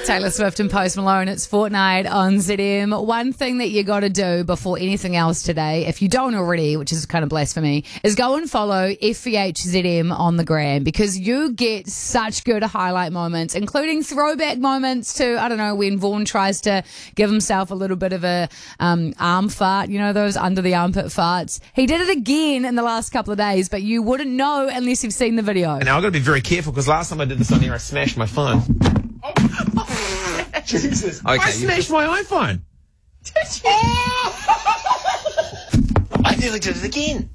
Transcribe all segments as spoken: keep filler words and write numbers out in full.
Taylor Swift and Post Malone, it's Fortnite on Z M. One thing that you got to do before anything else today, if you don't already, which is kind of blasphemy, is go and follow F V H Z M on the gram, because you get such good highlight moments, including throwback moments to, I don't know, when Vaughn tries to give himself a little bit of a um, arm fart, you know, those under the armpit farts. He did it again in the last couple of days, but you wouldn't know unless you've seen the video. Now, I've got to be very careful, because last time I did this on here, I smashed my phone. Oh. Jesus. Okay, I smashed my iPhone. Did you? I nearly did it again.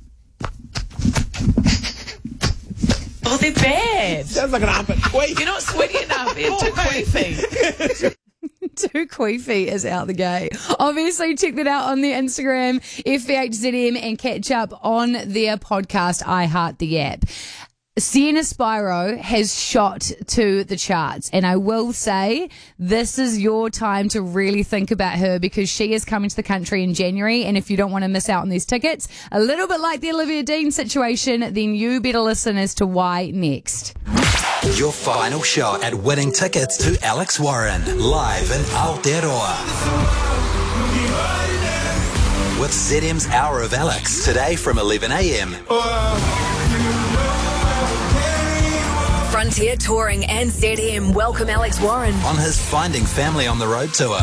Oh, they're bad. Sounds like an armpit queef. You're not sweaty enough. You're too queefy. Too queefy is out the gate. Obviously, check that out on their Instagram, F V H Z M, and catch up on their podcast, I Heart the App. Sienna Spiro has shot to the charts, and I will say this is your time to really think about her, because she is coming to the country in January, and if you don't want to miss out on these tickets, a little bit like the Olivia Dean situation, then you better listen as to why next. Your final shot at winning tickets to Alex Warren live in Aotearoa. With Z M's Hour of Alex today from eleven a m. Frontier Touring and Z M welcome Alex Warren on his Finding Family on the Road tour.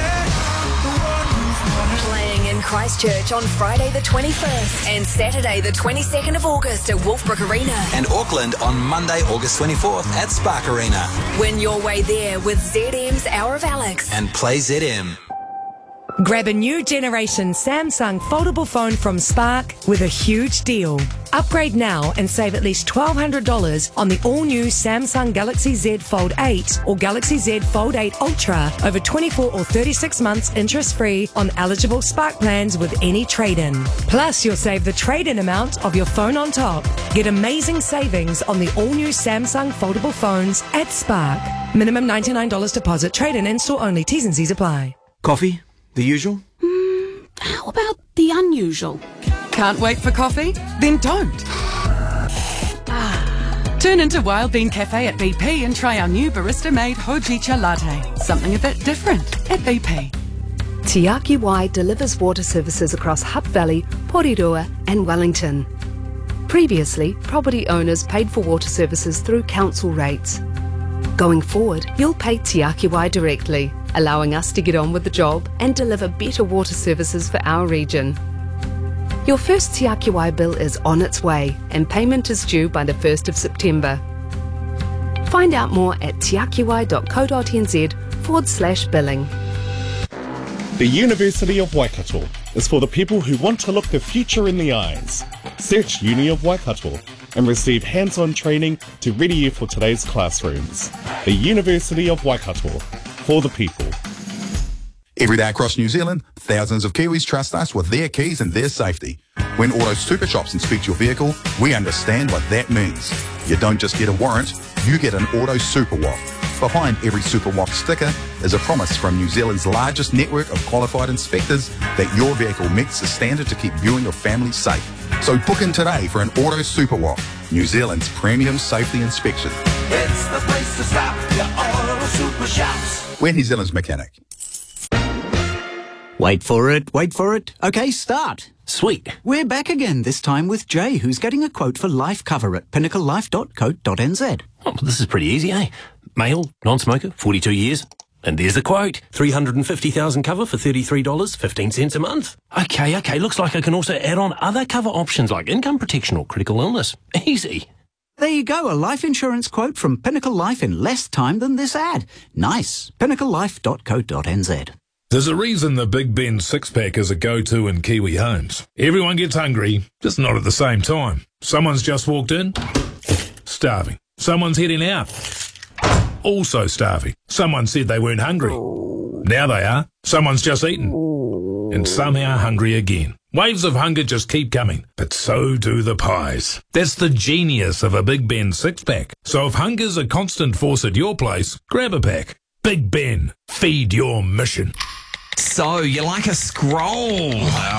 Playing in Christchurch on Friday the twenty-first and Saturday the twenty-second of August at Wolfbrook Arena. And Auckland on Monday, August twenty-fourth at Spark Arena. Win your way there with Z M's Hour of Alex. And play Z M. Grab a new generation Samsung foldable phone from Spark with a huge deal. Upgrade now and save at least twelve hundred dollars on the all-new Samsung Galaxy Z Fold eight or Galaxy Z Fold eight Ultra over twenty-four or thirty-six months interest-free on eligible Spark plans with any trade-in. Plus, you'll save the trade-in amount of your phone on top. Get amazing savings on the all-new Samsung foldable phones at Spark. Minimum ninety-nine dollars deposit, trade-in, in-store only. T's and C's apply. Coffee? The usual? Mm, how about the unusual? Can't wait for coffee? Then don't. Ah. Turn into Wild Bean Cafe at B P and try our new barista-made Hojicha latte. Something a bit different at B P. Te Aki Wai delivers water services across Hutt Valley, Porirua and Wellington. Previously, property owners paid for water services through council rates. Going forward, you'll pay Te Aki Wai directly, allowing us to get on with the job and deliver better water services for our region. Your first Te Aki Wai bill is on its way, and payment is due by the first of September. Find out more at teakiwai.co.nz forward slash billing. The University of Waikato is for the people who want to look the future in the eyes. Search Uni of Waikato and receive hands-on training to ready you for today's classrooms. The University of Waikato, for the people. Every day across New Zealand, thousands of Kiwis trust us with their keys and their safety. When Auto Super Shops inspect your vehicle, we understand what that means. You don't just get a warrant, you get an Auto Super W A F. Behind every Super W A F sticker is a promise from New Zealand's largest network of qualified inspectors that your vehicle meets the standard to keep you and your family safe. So book in today for an Auto Super W A F, New Zealand's premium safety inspection. It's the place to stop, your Auto Super Shops. We're New Zealand's mechanic. Wait for it, wait for it. Okay, start. Sweet. We're back again, this time with Jay, who's getting a quote for life cover at pinnacle life dot co dot n z. Oh, this is pretty easy, eh? Male, non-smoker, forty-two years. And there's the quote. three hundred fifty thousand cover for thirty-three dollars, fifteen cents a month. Okay, okay, looks like I can also add on other cover options like income protection or critical illness. Easy. There you go, a life insurance quote from Pinnacle Life in less time than this ad. Nice. pinnacle life dot co dot n z. There's a reason the Big Ben six-pack is a go-to in Kiwi homes. Everyone gets hungry, just not at the same time. Someone's just walked in, starving. Someone's heading out, also starving. Someone said they weren't hungry. Now they are. Someone's just eaten, and some are hungry again. Waves of hunger just keep coming, but so do the pies. That's the genius of a Big Ben six-pack. So if hunger's a constant force at your place, grab a pack. Big Ben, feed your mission. So, you like a scroll?